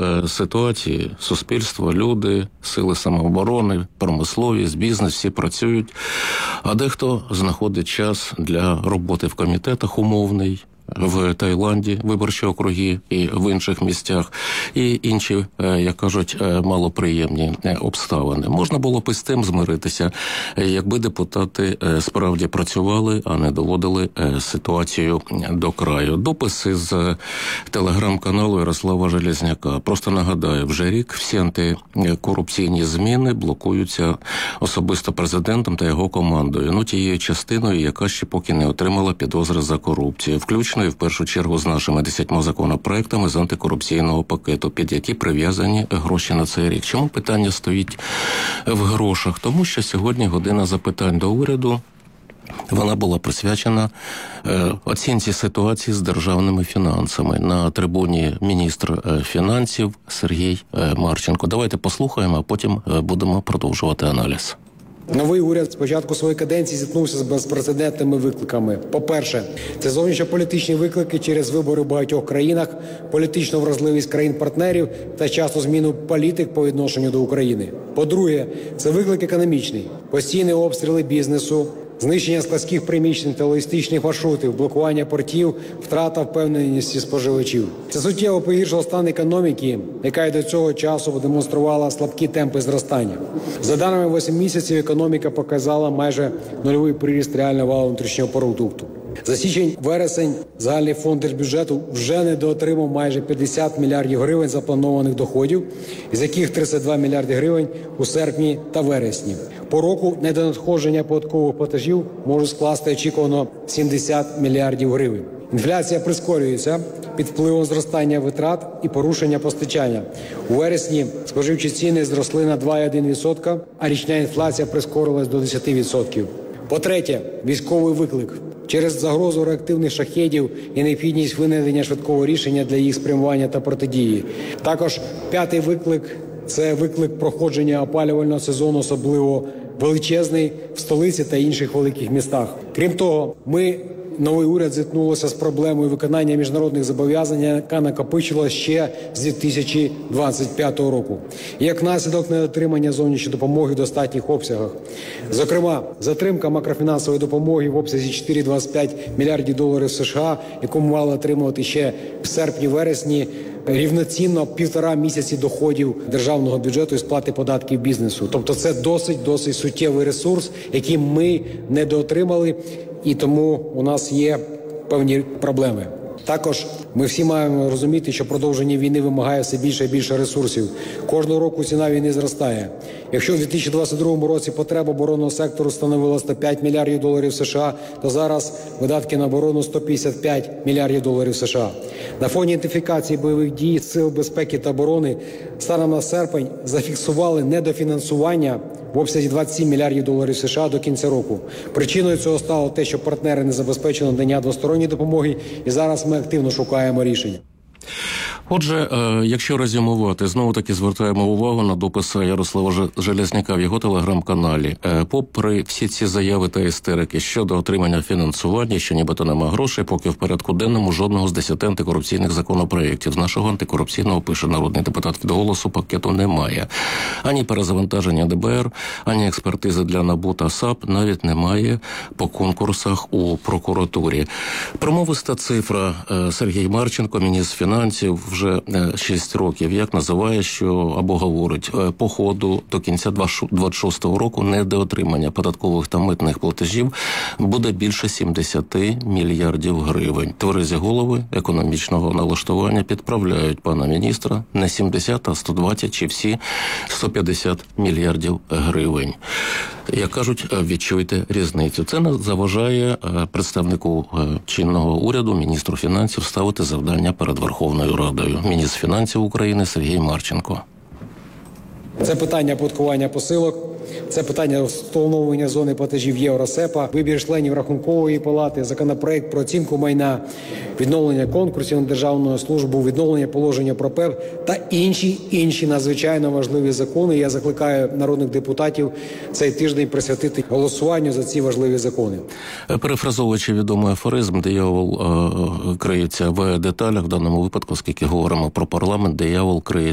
ситуації суспільство, люди, сили самооборони, промисловість, бізнес, всі працюють, а дехто знаходить час для роботи в комітетах умовний, в Таїланді, виборчі округи і в інших місцях, і інші, як кажуть, малоприємні обставини. Можна було б із тим змиритися, якби депутати справді працювали, а не доводили ситуацію до краю. Допис із телеграм-каналу Ярослава Железняка. Просто нагадаю, вже рік всі антикорупційні зміни блокуються особисто президентом та його командою. Тією частиною, яка ще поки не отримала підозри за корупцію. Включно і в першу чергу з нашими 10 законопроектами з антикорупційного пакету, під які прив'язані гроші на цей рік. Чому питання стоїть в грошах? Тому що сьогодні година запитань до уряду. Вона була присвячена оцінці ситуації з державними фінансами. На трибуні міністр фінансів Сергій Марченко. Давайте послухаємо, а потім будемо продовжувати аналіз. Новий уряд з початку своєї каденції зіткнувся з безпрецедентними викликами. По-перше, це зовнішньополітичні виклики через вибори в багатьох країнах, політичну вразливість країн-партнерів та часто зміну політик по відношенню до України. По-друге, це виклик економічний, постійні обстріли бізнесу, знищення складських приміщень та логістичних маршрутів, блокування портів, втрата впевненості споживачів. Це суттєво погіршило стан економіки, яка й до цього часу демонструвала слабкі темпи зростання. За даними 8 місяців, економіка показала майже нульовий приріст реального валового внутрішнього продукту. За січень-вересень загальний фонд держбюджету вже недоотримав майже 50 мільярдів гривень запланованих доходів, із яких 32 мільярди гривень у серпні та вересні. По року недонадходження податкових платежів може скласти очікувано 70 мільярдів гривень. Інфляція прискорюється під впливом зростання витрат і порушення постачання. У вересні споживчі ціни зросли на 2,1%, а річна інфляція прискорилась до 10%. По-третє, військовий виклик. Через загрозу реактивних шахедів і необхідність винайдення швидкого рішення для їх спрямування та протидії. Також п'ятий виклик – це виклик проходження опалювального сезону, особливо величезний в столиці та інших великих містах. Крім того, новий уряд зіткнулося з проблемою виконання міжнародних зобов'язань, яка накопичилась ще з 2025 року. І як наслідок недотримання зовнішньої допомоги в достатніх обсягах. Зокрема, затримка макрофінансової допомоги в обсязі 4,25 мільярдів доларів США, яку ми мали отримувати ще в серпні-вересні, рівноцінно 1,5 місяці доходів державного бюджету і сплати податків бізнесу. Тобто це досить суттєвий ресурс, який ми недоотримали, і тому у нас є певні проблеми. Також ми всі маємо розуміти, що продовження війни вимагає все більше і більше ресурсів. Кожного року ціна війни зростає. Якщо в 2022 році потреба оборонного сектору становила 105 мільярдів доларів США, то зараз видатки на оборону 155 мільярдів доларів США. На фоні інтенсифікації бойових дій Сил безпеки та оборони станом на серпень зафіксували недофінансування в обсязі 27 мільярдів доларів США до кінця року. Причиною цього стало те, що партнери не забезпечили надання двосторонньої допомоги, і зараз ми активно шукаємо рішення. Отже, якщо резюмувати, знову-таки звертаємо увагу на допис Ярослава Железняка в його телеграм-каналі. Попри всі ці заяви та істерики щодо отримання фінансування, що нібито нема грошей, поки в порядку денному жодного з 10 антикорупційних законопроєктів з нашого антикорупційного, пише народний депутат від «Голосу», пакету немає. Ані перезавантаження ДБР, ані експертизи для НАБУ та САП навіть немає по конкурсах у прокуратурі. Промовиста цифра. Сергій Марченко, міністр фінансів, вже 6 років, як називає, що або говорить, по ходу до кінця 26 року недоотримання податкових та митних платежів буде більше 70 мільярдів гривень. Тверезі голови економічного налаштування підправляють пана міністра не 70, а 120 чи всі 150 мільярдів гривень. Як кажуть, відчуйте різницю. Це не заважає представнику чинного уряду, міністру фінансів, ставити завдання перед Верховною Радою. Міністр фінансів України Сергій Марченко. Це питання оподаткування посилок, це питання встановлення зони платежів Євросепа, вибір членів Рахункової палати, законопроект про оцінку майна, відновлення конкурсів на державну службу, відновлення положення про ПЕП та інші надзвичайно важливі закони. Я закликаю народних депутатів цей тиждень присвятити голосуванню за ці важливі закони. Перефразовуючи відомий афоризм, диявол криється в деталях, в даному випадку, оскільки говоримо про парламент, диявол криється